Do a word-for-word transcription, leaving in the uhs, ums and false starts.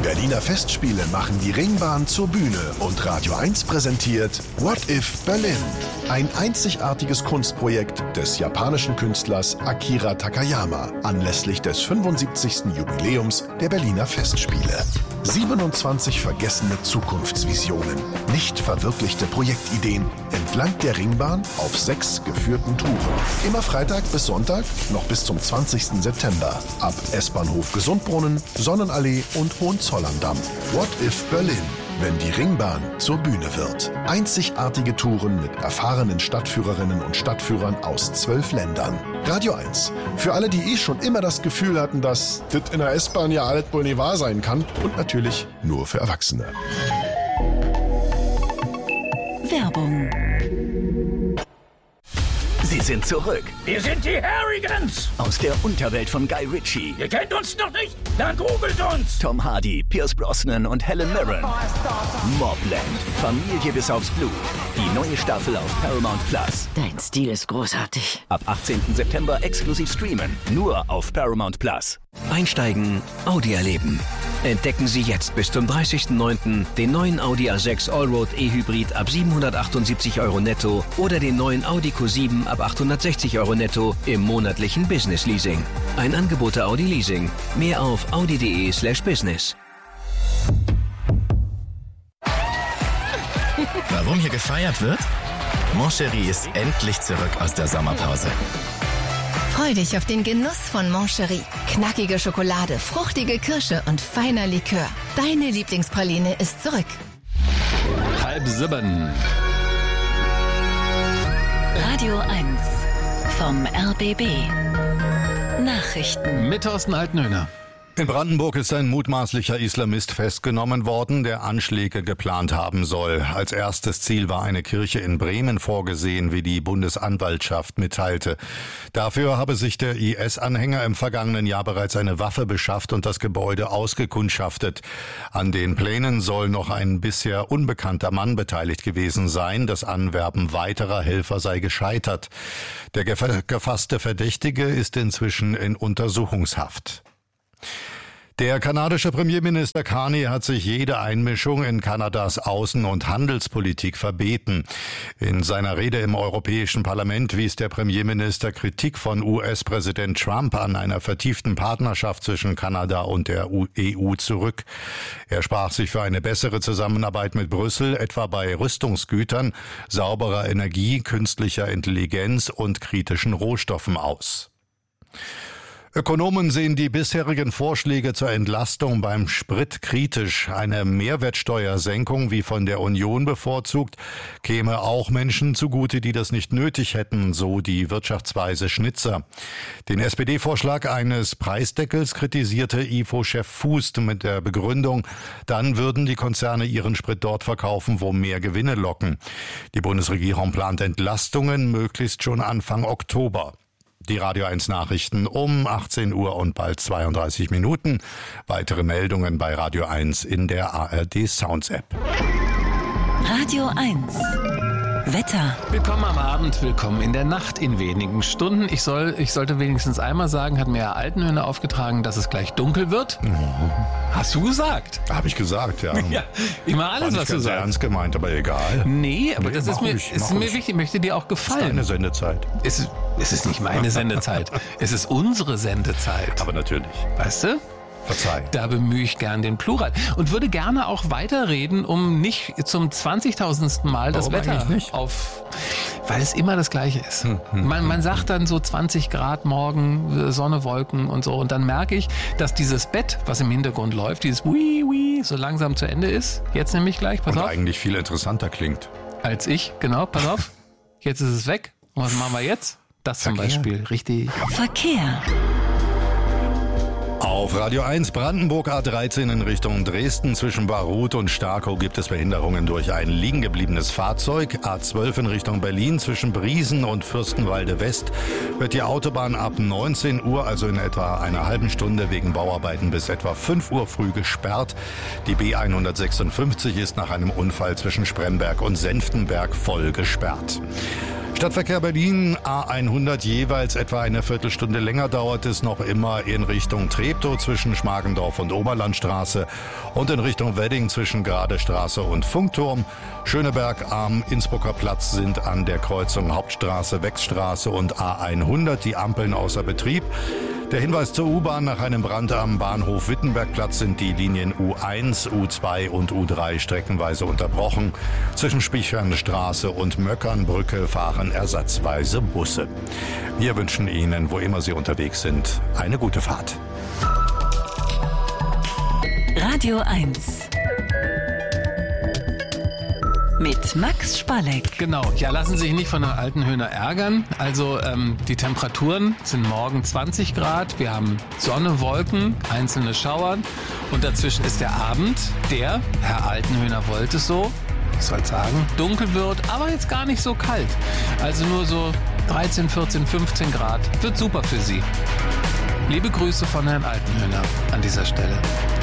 Berliner Festspiele machen die Ringbahn zur Bühne und Radio eins präsentiert What If Berlin? Ein einzigartiges Kunstprojekt des japanischen Künstlers Akira Takayama anlässlich des fünfundsiebzigsten Jubiläums der Berliner Festspiele. siebenundzwanzig vergessene Zukunftsvisionen, nicht verwirklichte Projektideen entlang der Ringbahn auf sechs geführten Touren. Immer Freitag bis Sonntag, noch bis zum zwanzigsten September. Ab S-Bahnhof Gesundbrunnen, Sonnenallee und Hohenzollern-Damm. What if Berlin? Wenn die Ringbahn zur Bühne wird. Einzigartige Touren mit erfahrenen Stadtführerinnen und Stadtführern aus zwölf Ländern. Radio eins. Für alle, die eh schon immer das Gefühl hatten, dass das in der S-Bahn ja alles wohl nicht wahr sein kann. Und natürlich nur für Erwachsene. Werbung. Sie sind zurück. Wir sind die Harrigans. Aus der Unterwelt von Guy Ritchie. Ihr kennt uns noch nicht? Dann googelt uns. Tom Hardy, Pierce Brosnan und Helen Mirren. Mobland. Familie bis aufs Blut. Die neue Staffel auf Paramount Plus. Dein Stil ist großartig. Ab achtzehnten September exklusiv streamen. Nur auf Paramount Plus. Einsteigen, Audi erleben. Entdecken Sie jetzt bis zum dreißigsten neunten den neuen Audi A sechs Allroad E-Hybrid ab siebenhundertachtundsiebzig Euro netto oder den neuen Audi Q sieben ab achthundertsechzig Euro netto im monatlichen Business Leasing. Ein Angebot der Audi Leasing. Mehr auf audi.de slash business. Warum hier gefeiert wird? Moncherie ist endlich zurück aus der Sommerpause. Freu dich auf den Genuss von Moncherie. Knackige Schokolade, fruchtige Kirsche und feiner Likör. Deine Lieblingspraline ist zurück. Halb sieben. Radio eins vom R B B. Nachrichten. Mit Thorsten Altenhöhner. In Brandenburg ist ein mutmaßlicher Islamist festgenommen worden, der Anschläge geplant haben soll. Als erstes Ziel war eine Kirche in Bremen vorgesehen, wie die Bundesanwaltschaft mitteilte. Dafür habe sich der I S-Anhänger im vergangenen Jahr bereits eine Waffe beschafft und das Gebäude ausgekundschaftet. An den Plänen soll noch ein bisher unbekannter Mann beteiligt gewesen sein. Das Anwerben weiterer Helfer sei gescheitert. Der gefasste Verdächtige ist inzwischen in Untersuchungshaft. Der kanadische Premierminister Carney hat sich jede Einmischung in Kanadas Außen- und Handelspolitik verbeten. In seiner Rede im Europäischen Parlament wies der Premierminister Kritik von U S-Präsident Trump an einer vertieften Partnerschaft zwischen Kanada und der E U zurück. Er sprach sich für eine bessere Zusammenarbeit mit Brüssel, etwa bei Rüstungsgütern, sauberer Energie, künstlicher Intelligenz und kritischen Rohstoffen aus. Ökonomen sehen die bisherigen Vorschläge zur Entlastung beim Sprit kritisch. Eine Mehrwertsteuersenkung, wie von der Union bevorzugt, käme auch Menschen zugute, die das nicht nötig hätten, so die Wirtschaftsweise Schnitzer. Den S P D-Vorschlag eines Preisdeckels kritisierte I F O-Chef Fußt mit der Begründung, dann würden die Konzerne ihren Sprit dort verkaufen, wo mehr Gewinne locken. Die Bundesregierung plant Entlastungen möglichst schon Anfang Oktober. Die Radio eins Nachrichten um achtzehn Uhr und bald zweiunddreißig Minuten. Weitere Meldungen bei Radio eins in der A R D Sounds App. Radio eins. Wetter. Willkommen am Abend, willkommen in der Nacht in wenigen Stunden. Ich soll, ich sollte wenigstens einmal sagen, hat mir Herr Altenhöhner aufgetragen, dass es gleich dunkel wird. Mhm. Hast du gesagt? Habe ich gesagt, ja. Ja, immer alles, was du sagst. Ernst gemeint, aber egal. Nee, aber nee, das ist mir, ich, ist mir wichtig, ich möchte dir auch gefallen. Es ist deine Sendezeit. Es ist, es ist nicht meine Sendezeit, es ist unsere Sendezeit. Aber natürlich. Weißt du? Verzeih. Da bemühe ich gern den Plural. Und würde gerne auch weiterreden, um nicht zum zwanzigtausendsten Mal das Warum Wetter nicht? auf... Weil es immer das Gleiche ist. Hm, hm, man, man sagt dann so zwanzig Grad morgen, Sonne, Wolken und so. Und dann merke ich, dass dieses Bett, was im Hintergrund läuft, dieses Wii, Wii, so langsam zu Ende ist. Jetzt nämlich gleich, pass Und auf. eigentlich viel interessanter klingt. Als ich, genau, pass auf. Jetzt ist es weg. Und was machen wir jetzt? Das zum Verkehr. Beispiel, richtig. Verkehr. Auf Radio eins Brandenburg A dreizehn in Richtung Dresden zwischen Baruth und Starkow gibt es Behinderungen durch ein liegen gebliebenes Fahrzeug. A zwölf in Richtung Berlin zwischen Briesen und Fürstenwalde West wird die Autobahn ab neunzehn Uhr, also in etwa einer halben Stunde wegen Bauarbeiten bis etwa fünf Uhr früh gesperrt. Die B hundertsechsundfünfzig ist nach einem Unfall zwischen Spremberg und Senftenberg voll gesperrt. Stadtverkehr Berlin, A hundert jeweils etwa eine Viertelstunde länger dauert es noch immer in Richtung Treptow zwischen Schmargendorf und Oberlandstraße und in Richtung Wedding zwischen Gradestraße und Funkturm. Schöneberg am Innsbrucker Platz sind an der Kreuzung Hauptstraße, Wechsstraße und A hundert die Ampeln außer Betrieb. Der Hinweis zur U-Bahn: Nach einem Brand am Bahnhof Wittenbergplatz sind die Linien U eins, U zwei und U drei streckenweise unterbrochen. Zwischen Spichernstraße und Möckernbrücke fahren ersatzweise Busse. Wir wünschen Ihnen, wo immer Sie unterwegs sind, eine gute Fahrt. Radio eins mit Max Spalleck. Genau, ja, lassen Sie sich nicht von der Altenhöhner ärgern. Also ähm, die Temperaturen sind morgen zwanzig Grad. Wir haben Sonne, Wolken, einzelne Schauern. Und dazwischen ist der Abend, der, Herr Altenhöhner wollte es so, ich soll sagen, dunkel wird, aber jetzt gar nicht so kalt. Also nur so dreizehn, vierzehn, fünfzehn Grad. Wird super für Sie. Liebe Grüße von Herrn Altenhöhner an dieser Stelle.